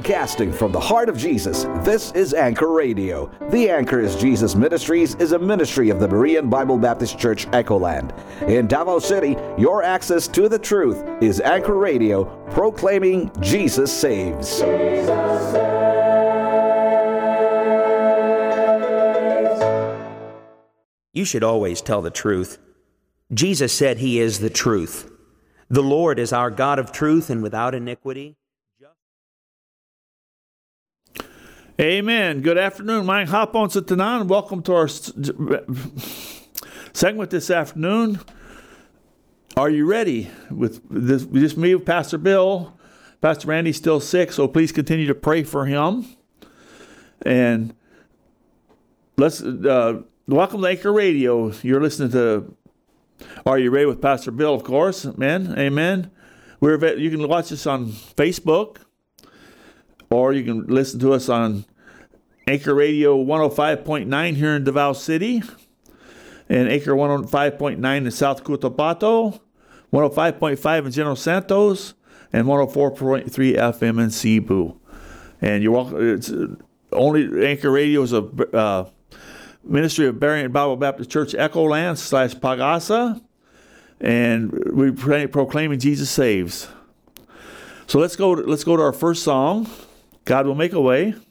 Broadcasting from the heart of Jesus, this is Anchor Radio. The Anchor is Jesus Ministries is a ministry of the Berean Bible Baptist Church, Echoland. In Davao City, your access to the truth is Anchor Radio, proclaiming Jesus saves. Jesus saves. You should always tell the truth. Jesus said He is the truth. The Lord is our God of truth and without iniquity. Amen. Good afternoon. Mike hapon sa tanan. Welcome to our segment this afternoon. Are you ready? With this, just me, Pastor Bill. Pastor Randy's still sick, so please continue to pray for him. And let's welcome to Anchor Radio. You're listening to Are You Ready with Pastor Bill, of course. Amen. Amen. You can watch us on Facebook, or you can listen to us on Anchor Radio 105.9 here in Davao City, and Anchor 105.9 in South Cotabato, 105.5 in General Santos, and 104.3 FM in Cebu. And you're welcome. It's only Anchor Radio is a ministry of Berean Bible Baptist Church, Echoland / Pag-asa, and we proclaiming Jesus saves. So let's go to our first song. God will make a way.